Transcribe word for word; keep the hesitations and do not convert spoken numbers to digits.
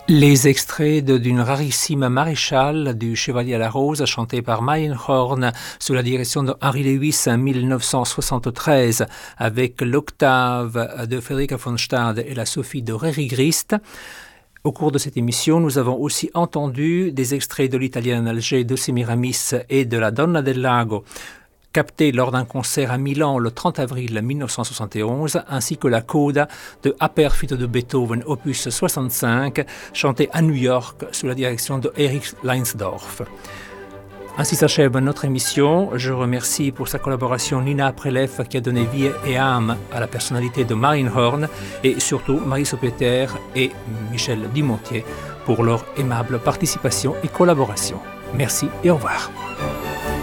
Les extraits de- d'une rarissime maréchale du Chevalier à la Rose, chantée par Mayenhorn sous la direction de Henry Lewis en mille neuf cent soixante-treize, avec l'octave de Federica von Stade et la Sophie de Réry-Grist. Au cours de cette émission, nous avons aussi entendu des extraits de l'Italien Alger de Semiramis et de la Donna del Lago, capté lors d'un concert à Milan le trente avril mille neuf cent soixante et onze, ainsi que la coda de A Perfito de Beethoven, opus soixante-cinq, chantée à New York sous la direction de Erich Leinsdorf. Ainsi s'achève notre émission. Je remercie pour sa collaboration Nina Prelef qui a donné vie et âme à la personnalité de Mayenhorn, et surtout Marie Sopeter et Michel Dimontier pour leur aimable participation et collaboration. Merci et au revoir.